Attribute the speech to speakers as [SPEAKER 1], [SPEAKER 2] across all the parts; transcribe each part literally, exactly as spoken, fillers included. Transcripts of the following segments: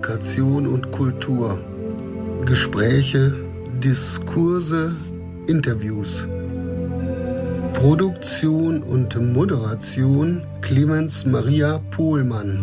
[SPEAKER 1] Kommunikation und Kultur. Gespräche, Diskurse, Interviews. Produktion und Moderation Clemens Maria Pohlmann.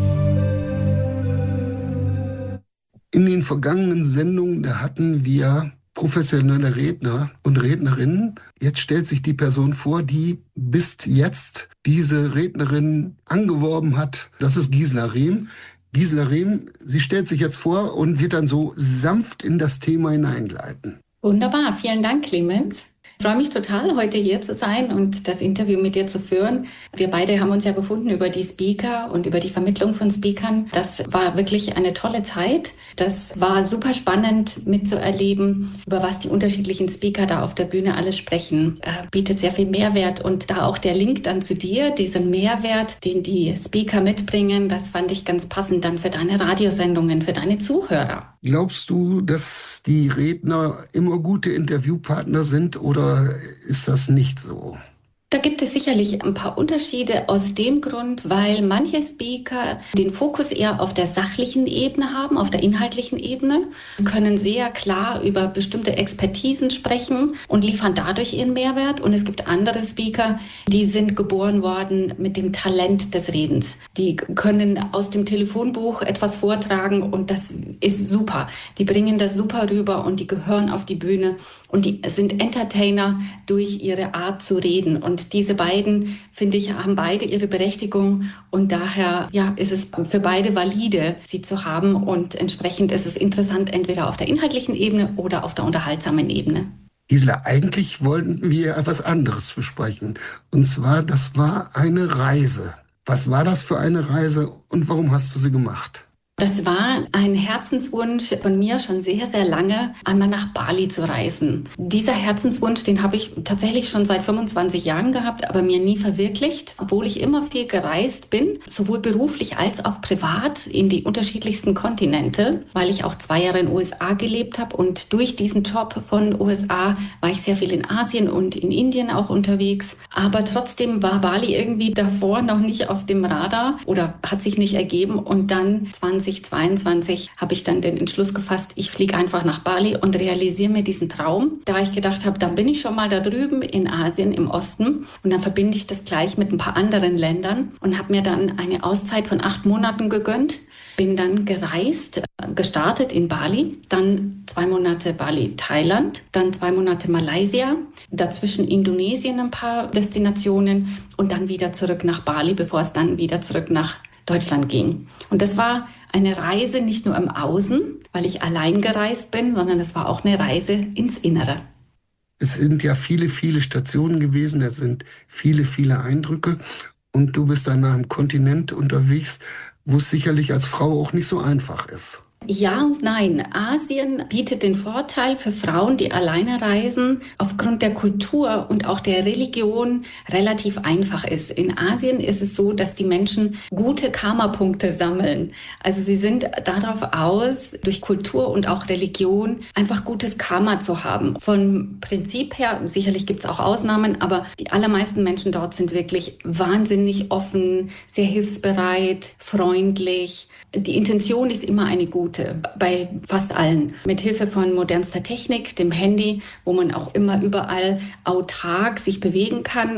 [SPEAKER 1] In den vergangenen Sendungen, da hatten wir professionelle Redner und Rednerinnen. Jetzt stellt sich die Person vor, die bis jetzt diese Rednerin angeworben hat. Das ist Gisela Rehm. Gisela Rehm, sie stellt sich jetzt vor und wird dann so sanft in das Thema hineingleiten.
[SPEAKER 2] Wunderbar, vielen Dank, Clemens. Ich freue mich total, heute hier zu sein und das Interview mit dir zu führen. Wir beide haben uns ja gefunden über die Speaker und über die Vermittlung von Speakern. Das war wirklich eine tolle Zeit. Das war super spannend mitzuerleben, über was die unterschiedlichen Speaker da auf der Bühne alles sprechen. Äh, bietet sehr viel Mehrwert und da auch der Link dann zu dir, diesen Mehrwert, den die Speaker mitbringen, das fand ich ganz passend dann für deine Radiosendungen, für deine Zuhörer.
[SPEAKER 1] Glaubst du, dass die Redner immer gute Interviewpartner sind oder ist das nicht so?
[SPEAKER 2] Da gibt es sicherlich ein paar Unterschiede aus dem Grund, weil manche Speaker den Fokus eher auf der sachlichen Ebene haben, auf der inhaltlichen Ebene, können sehr klar über bestimmte Expertisen sprechen und liefern dadurch ihren Mehrwert. Und es gibt andere Speaker, die sind geboren worden mit dem Talent des Redens. Die können aus dem Telefonbuch etwas vortragen und das ist super. Die bringen das super rüber und die gehören auf die Bühne und die sind Entertainer durch ihre Art zu reden. Und Und diese beiden, finde ich, haben beide ihre Berechtigung und daher ja, ist es für beide valide, sie zu haben und entsprechend ist es interessant, entweder auf der inhaltlichen Ebene oder auf der unterhaltsamen Ebene.
[SPEAKER 1] Gisela, eigentlich wollten wir etwas anderes besprechen und zwar, das war eine Reise. Was war das für eine Reise und warum hast du sie gemacht?
[SPEAKER 2] Das war ein Herzenswunsch von mir schon sehr, sehr lange, einmal nach Bali zu reisen. Dieser Herzenswunsch, den habe ich tatsächlich schon seit fünfundzwanzig Jahren gehabt, aber mir nie verwirklicht, obwohl ich immer viel gereist bin, sowohl beruflich als auch privat in die unterschiedlichsten Kontinente, weil ich auch zwei Jahre in den U S A gelebt habe und durch diesen Job von U S A war ich sehr viel in Asien und in Indien auch unterwegs. Aber trotzdem war Bali irgendwie davor noch nicht auf dem Radar oder hat sich nicht ergeben und dann zwanzig zweiundzwanzig habe ich dann den Entschluss gefasst, ich fliege einfach nach Bali und realisiere mir diesen Traum. Da ich gedacht habe, dann bin ich schon mal da drüben in Asien im Osten und dann verbinde ich das gleich mit ein paar anderen Ländern und habe mir dann eine Auszeit von acht Monaten gegönnt. Bin dann gereist, gestartet in Bali, dann zwei Monate Bali, Thailand, dann zwei Monate Malaysia, dazwischen Indonesien ein paar Destinationen und dann wieder zurück nach Bali, bevor es dann wieder zurück nach Deutschland ging. Und das war eine Reise nicht nur im Außen, weil ich allein gereist bin, sondern es war auch eine Reise ins Innere.
[SPEAKER 1] Es sind ja viele, viele Stationen gewesen, es sind viele, viele Eindrücke und du bist an einem Kontinent unterwegs, wo es sicherlich als Frau auch nicht so einfach ist.
[SPEAKER 2] Ja und nein. Asien bietet den Vorteil für Frauen, die alleine reisen, aufgrund der Kultur und auch der Religion relativ einfach ist. In Asien ist es so, dass die Menschen gute Karma-Punkte sammeln. Also sie sind darauf aus, durch Kultur und auch Religion einfach gutes Karma zu haben. Von Prinzip her, sicherlich gibt es auch Ausnahmen, aber die allermeisten Menschen dort sind wirklich wahnsinnig offen, sehr hilfsbereit, freundlich. Die Intention ist immer eine gute, bei fast allen. Mit Hilfe von modernster Technik, dem Handy, wo man auch immer überall autark sich bewegen kann,